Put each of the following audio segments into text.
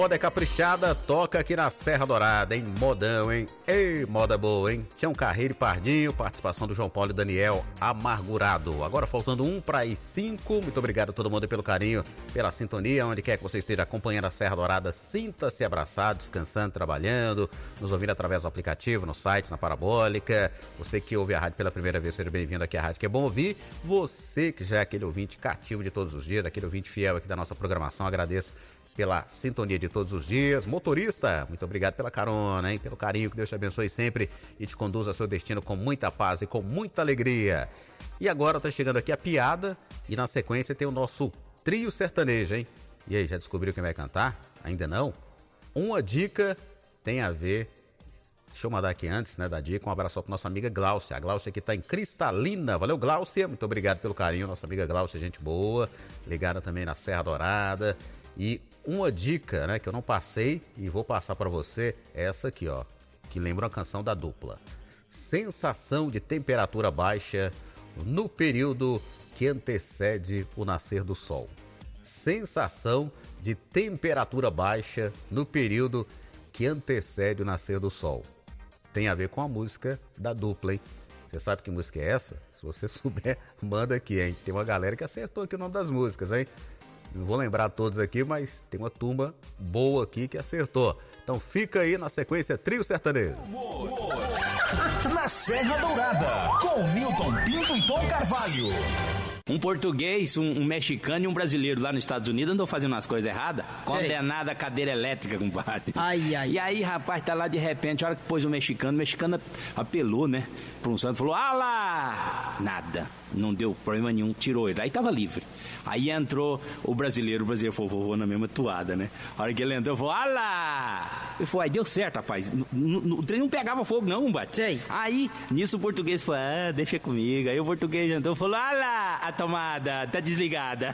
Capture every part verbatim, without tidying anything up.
Moda é caprichada, toca aqui na Serra Dourada, hein? Modão, hein? Ei, moda boa, hein? Tião Carreiro e Pardinho, participação do João Paulo e Daniel, Amargurado. Agora faltando um para as cinco. Muito obrigado a todo mundo pelo carinho, pela sintonia, onde quer que você esteja acompanhando a Serra Dourada, sinta-se abraçado, descansando, trabalhando, nos ouvindo através do aplicativo, no site, na Parabólica. Você que ouve a rádio pela primeira vez, seja bem-vindo aqui à rádio, que é bom ouvir. Você que já é aquele ouvinte cativo de todos os dias, aquele ouvinte fiel aqui da nossa programação, agradeço pela sintonia de todos os dias. Motorista, muito obrigado pela carona, hein? Pelo carinho, que Deus te abençoe sempre e te conduza ao seu destino com muita paz e com muita alegria. E agora tá chegando aqui a piada e na sequência tem o nosso trio sertanejo, hein? E aí, já descobriu quem vai cantar? Ainda não? Uma dica tem a ver... Deixa eu mandar aqui antes, né, da dica, um abraço para nossa amiga Gláucia. A Gláucia que tá em Cristalina. Valeu, Gláucia. Muito obrigado pelo carinho. Nossa amiga Gláucia, gente boa. Ligada também na Serra Dourada. E uma dica, né, que eu não passei e vou passar para você, é essa aqui, ó, que lembra uma canção da Dupla. Sensação de temperatura baixa no período que antecede o nascer do sol. Sensação de temperatura baixa no período que antecede o nascer do sol. Tem a ver com a música da Dupla, hein? Você sabe que música é essa? Se você souber, manda aqui, hein? Tem uma galera que acertou aqui o nome das músicas, hein? Não vou lembrar todos aqui, mas tem uma turma boa aqui que acertou. Então fica aí na sequência Trio Sertanejo. Na Serra Dourada, com Milton Pinto e Tom Carvalho. Um português, um, um mexicano e um brasileiro lá nos Estados Unidos andou fazendo umas coisas erradas. Condenado a cadeira elétrica, compadre. Ai, ai. E aí, rapaz, tá lá de repente, a hora que pôs o mexicano, o mexicano apelou, né, pra um santo, falou, ah lá! Nada, não deu problema nenhum, tirou ele. Aí tava livre. Aí entrou o brasileiro, o brasileiro falou, vovô na mesma toada, né? A hora que ele entrou, falou, ah lá! Ele falou, aí deu certo, rapaz. N- n- o trem não pegava fogo, não, compadre. Sei. Aí, nisso o português falou, ah, deixa comigo. Aí o português entrou e falou, ah lá, a tomada tá desligada.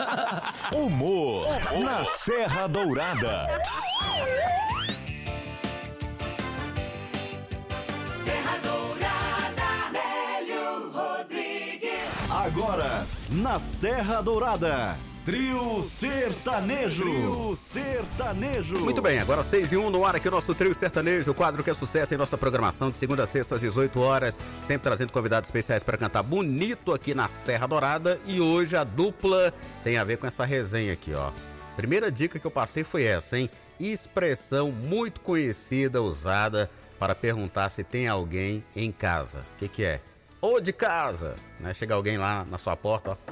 Humor na Serra Dourada. Serra Dourada, Hélio Rodrigues. Agora, na Serra Dourada, Trio Sertanejo. Trio Sertanejo. Muito bem, agora seis e um no ar aqui o nosso Trio Sertanejo, o quadro que é sucesso em nossa programação de segunda a sexta às dezoito horas, sempre trazendo convidados especiais para cantar bonito aqui na Serra Dourada. E hoje a dupla tem a ver com essa resenha aqui, ó. Primeira dica que eu passei foi essa, hein? Expressão muito conhecida, usada para perguntar se tem alguém em casa. O que que é? Ô de casa, né? Chega alguém lá na sua porta, ó.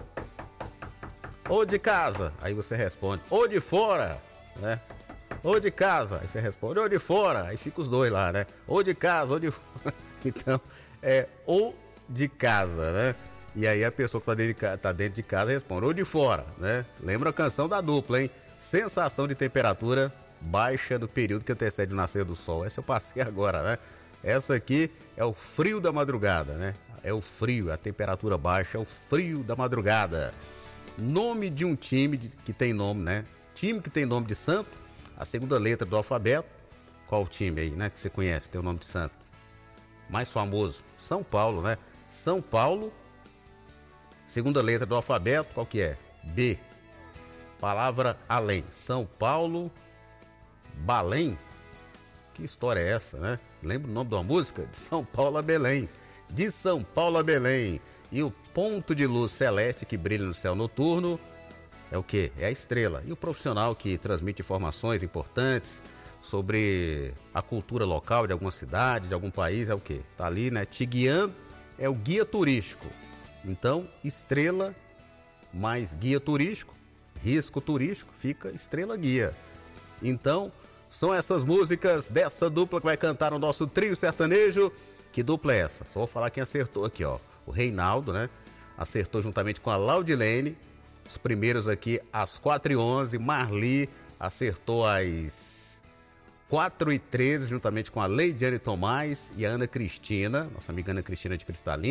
Ô de casa, aí você responde, ô de fora, né? Ô de casa, aí você responde, ô de fora, aí fica os dois lá, né? Ô de casa, ô de fora. Então, é ô de casa, né? E aí a pessoa que tá dentro de casa, tá dentro de casa responde, ô de fora, né? Lembra a canção da Dupla, hein? Sensação de temperatura baixa no período que antecede o nascer do sol. Essa eu passei agora, né? Essa aqui é o frio da madrugada, né? É o frio, a temperatura baixa, é o frio da madrugada. Nome de um time de, que tem nome, né? Time que tem nome de santo, a segunda letra do alfabeto. Qual o time aí, né? Que você conhece, tem o nome de santo. Mais famoso, São Paulo, né? São Paulo, segunda letra do alfabeto, qual que é? B. Palavra além. São Paulo, Balém. Que história é essa, né? Lembra o nome de uma música? De São Paulo a Belém. De São Paulo a Belém. E o ponto de luz celeste que brilha no céu noturno é o quê? É a estrela. E o profissional que transmite informações importantes sobre a cultura local de alguma cidade, de algum país, é o quê? Tá ali, né? Te guiando, é o guia turístico. Então, estrela mais guia turístico, risco turístico, fica estrela guia. Então, são essas músicas dessa dupla que vai cantar no nosso Trio Sertanejo. Que dupla é essa? Só vou falar quem acertou aqui, ó. O Reinaldo, né? Acertou juntamente com a Laudilene. Os primeiros aqui às quatro e onze. Marli acertou às quatro e treze, juntamente com a Leidiane Tomás e a Ana Cristina, nossa amiga Ana Cristina de Cristalina.